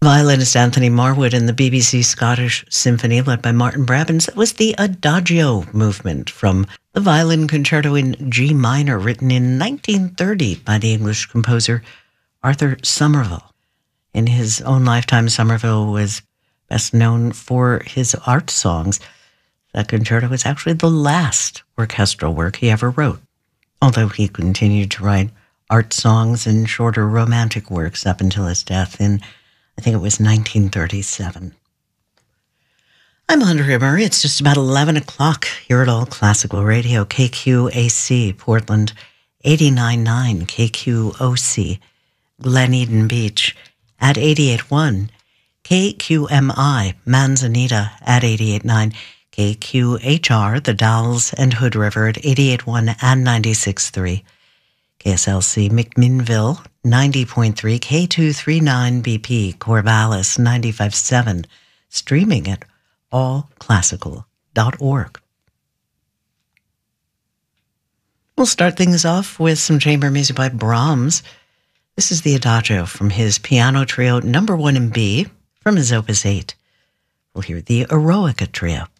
Violinist Anthony Marwood and the BBC Scottish Symphony, led by Martin Brabants. That was the Adagio movement from the Violin Concerto in G minor, written in 1930 by the English composer Arthur Somerville. In his own lifetime, Somerville was best known for his art songs. That concerto was actually the last orchestral work he ever wrote, although he continued to write art songs and shorter romantic works up until his death in, I think it was 1937. I'm Andrea Murray. It's just about 11 o'clock here at All Classical Radio, KQAC, Portland 89.9, KQOC, Glen Eden Beach at 88.1, KQMI, Manzanita at 88.9, KQHR, The Dalles and Hood River at 88.1 and 96.3, KSLC McMinnville 90.3, K239 BP Corvallis 95.7, streaming at allclassical.org. We'll start things off with some chamber music by Brahms. This is the Adagio from his piano trio number 1 in B from his Opus 8. We'll hear the Eroica Trio.